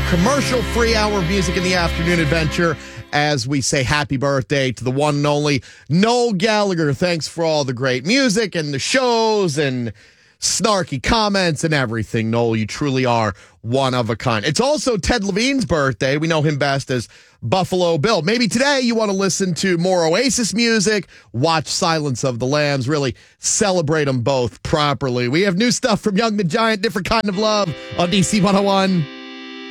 commercial-free hour of music in the afternoon adventure as we say happy birthday to the one and only Noel Gallagher. Thanks for all the great music and the shows and snarky comments and everything. Noel, you truly are one of a kind. It's also Ted Levine's birthday. We know him best as Buffalo Bill. Maybe today you want to listen to more Oasis music, watch Silence of the Lambs, really celebrate them both properly. We have new stuff from Young the Giant, Different Kind of Love on DC 101.